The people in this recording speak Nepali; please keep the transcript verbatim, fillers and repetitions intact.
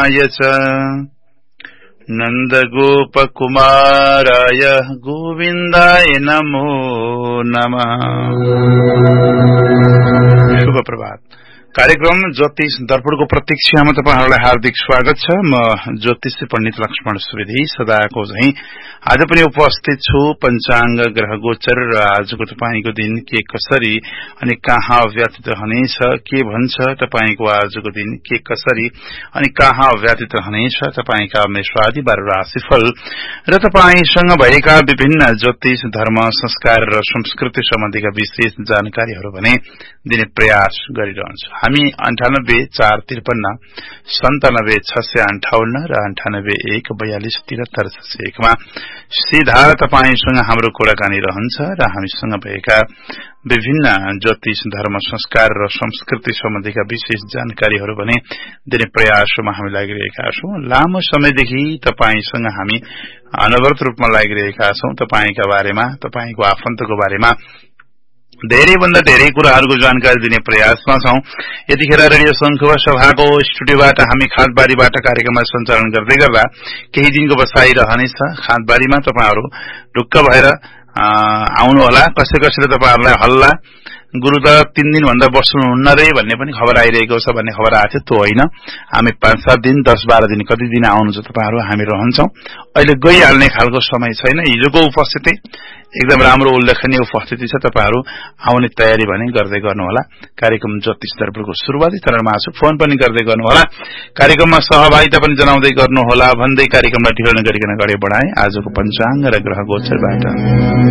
कृष्णाय च नन्दगोपकुमाराय गोविन्दाय नमो नमः। शुभ प्रभात। कार्यक्रम ज्योतिष दर्पणको प्रतीक्षामा तपाईहरुलाई हार्दिक स्वागत छ। म ज्योतिष पण्डित लक्ष्मण सुवेदी सदाको झैं आज पनि उपस्थित छु। पञ्चाङ्ग ग्रह गोचर र आजको तपाईको दिन के कसरी अनि कहाँ व्यतीत रहनेछ, के भन्छ तपाईको आजको दिन के कसरी अनि कहाँ व्यतीत रहनेछ, तपाईका मेषवादी बाह्र राशिफल र तपाईसँग भएका विभिन्न ज्योतिष धर्म संस्कार र संस्कृति सम्बन्धीका विशेष जानकारीहरू भने दिने प्रयास गरिरहन्छ। हामी अन्ठानब्बे चार त्रिपन्न सन्तानब्बे छ सय अन्ठाउन्न र अन्ठानब्बे एक बयालिस तिहत्तर छ सय एकमा सीधा तपाईसँग हाम्रो कुराकानी रहन्छ र हामीसँग भएका विभिन्न ज्योतिष धर्म संस्कार र संस्कृति सम्बन्धीका विशेष जानकारीहरू भने दिने प्रयासमा हामी लागिरहेका छौं। लामो समयदेखि तपाईसँग हामी अनवरत रूपमा लागिरहेका छौं। तपाईका बारेमा, तपाईको आफन्तको बारेमा धेरै भन्दा धेरै कुराहरूको जानकारी दिने प्रयासमा छौं। यतिखेर रेडियो शंखुवा सभाको स्टुडियोबाट हामी खाँदबारीबाट कार्यक्रममा सञ्चालन गर्दै गर्दा केही दिनको बसाई रहनेछ। खाँदबारीमा तपाईहरु ढुक्क भएर आउनुहोला। कसै कसैले तपाईहरुलाई हल्ला गुरु त तीन दिन भन्दा बस्नुहुन्न रे भन्ने पनि खबर आइरहेको छ भन्ने खबर आएको थियो। त्यो होइन, हामी पाँच सात दिन दस बाह्र दिन कति दिन आउनुहुन्छ तपाईहरु, हामी रहन्छौं। अहिले गइहाल्ने खालको समय छैन। हिजोको उपस्थिति एकदम राम्रो उल्लेखनीय उपस्थिति छ। तपाईहरु आउने तयारी भने गर्दै गर्नुहोला। कार्यक्रम ज्योतिष दर्पणको सुरुवाती चरणमा छु। फोन पनि गर्दै गर्नुहोला। कार्यक्रममा सहभागिता पनि जनाउँदै गर्नुहोला भन्दै कार्यक्रमलाई ढिलो नगरिकन अगाडि बढाए आजको पञ्चाङ्ग र ग्रह गोचरबाट।